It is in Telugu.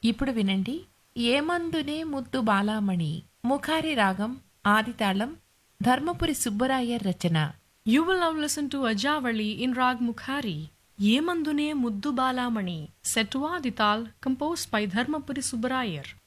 ఇప్పుడు వినండి ఏమందునే ముద్దు బాలామణి ముఖారి రాగం ఆదితాళం ధర్మపురి సుబ్బరాయర్ రచన. You will now listen to Ajavali in Rag Mukhari. Yemandune Muddu Balamani, set to Adital, composed by Dharmapuri Subbarayar.